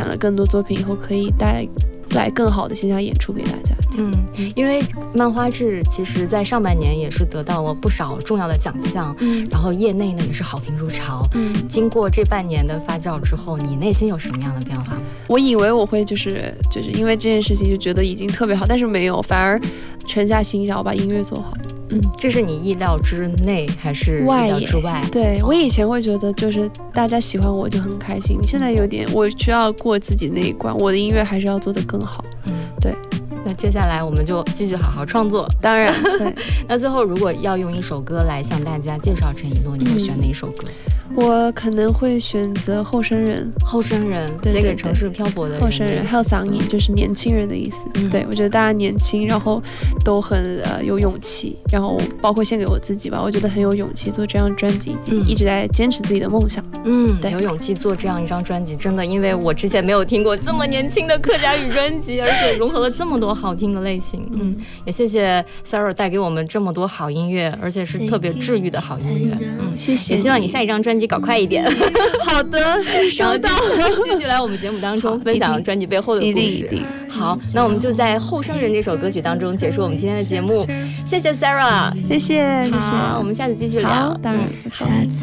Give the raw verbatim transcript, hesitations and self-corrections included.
了更多作品以后，可以带来更好的线下演出给大家。 嗯，因为漫花志其实在上半年也是得到了不少重要的奖项，嗯，然后业内呢也是好评如潮。嗯，经过这半年的发酵之后，你内心有什么样的变化吗？ 我以为我会就是就是因为这件事情就觉得已经特别好，但是没有，反而沉下心想要把音乐做好。 嗯，这是你意料之内还是意料之外？ 对，我以前会觉得就是大家喜欢我就很开心，现在有点我需要过自己那一关，我的音乐还是要做得更好。嗯，对。 那接下来我们就继续好好创作。 当然，对。 那最后如果要用一首歌来向大家介绍陈以诺，你会选哪一首歌？ 我可能会选择后生人。 后生人，写给城市漂泊的人。 后生人，还有桑尼，就是年轻人的意思。嗯、对，我觉得大家年轻，然后都很呃有勇气，然后包括献给我自己吧，我觉得很有勇气做这张专辑，嗯、一直在坚持自己的梦想。 嗯，对，有勇气做这样一张专辑，真的，因为我之前没有听过这么年轻的客家语专辑，而且融合了这么多好听的类型。嗯，也谢谢 Sarah 带给我们这么多好音乐，而且是特别治愈的好音乐。嗯， 谢谢。 也希望你下一张专辑搞快一点。 好的，收到。 继续来我们节目当中分享专辑背后的故事。好，那我们就在《后生人》这首歌曲当中结束我们今天的节目。谢谢 Sarah， 谢谢，谢谢。 好，我们下次继续聊。 当然。